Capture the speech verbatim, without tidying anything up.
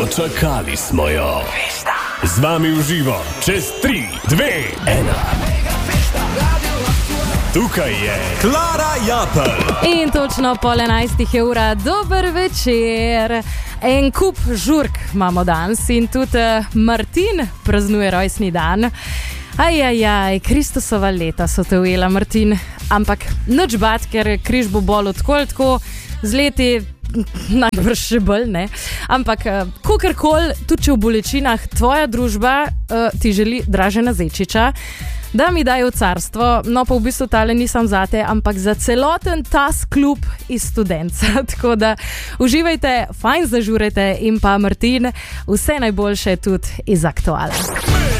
Dočakali smo jo. Z vami v živo, čez tri, dve, ena. Tukaj je Klara Japelj. In točno pol enajstih je ura. Dober večer. En kup žurk imamo danes in tudi Martin praznuje rojstni dan. Ajajaj, Kristusova leta so te ujela, Martin. Ampak nič bat, ker križ bo bolj tako, tako z leti najbrž še bolj, ne. Ampak kakorkoli, tudi če v bolečinah tvoja družba uh, ti želi Dražena Zečiča, da mi dajo carstvo, no pa v bistvu tale nisem zate, ampak za celoten tas klub iz Studenca. Tako da uživajte, fajn zažurajte in pa Martin, vse najboljše tudi iz Aktuala.